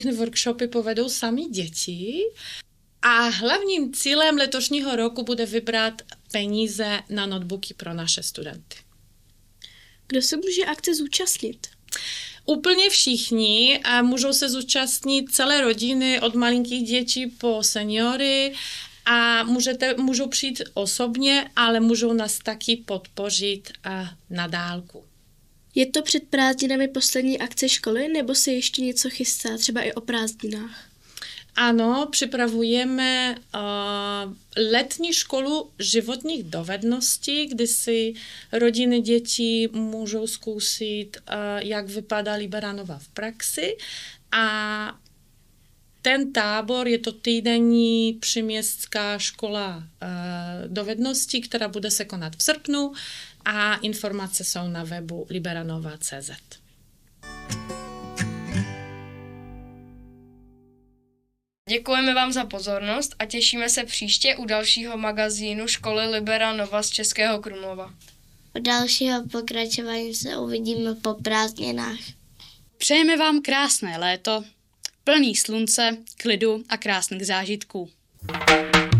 Workshopy povedou sami děti a hlavním cílem letošního roku bude vybrat peníze na notebooky pro naše studenty. Kdo se může akce zúčastnit? Úplně všichni a můžou se zúčastnit celé rodiny od malinkých dětí po seniory a můžou přijít osobně, ale můžou nás taky podpořit na dálku. Je to před prázdninami poslední akce školy, nebo se ještě něco chystá, třeba i o prázdninách? Ano, připravujeme letní školu životních dovedností, kdy si rodiny dětí můžou zkusit, jak vypadá Liberanova v praxi. A ten tábor je to týdenní příměstská škola dovedností, která bude se konat v srpnu a informace jsou na webu liberanova.cz. Děkujeme vám za pozornost a těšíme se příště u dalšího magazínu školy Liberanova z Českého Krumlova. U dalšího pokračování se uvidíme po prázdninách. Přejeme vám krásné léto, plný slunce, klidu a krásných zážitků.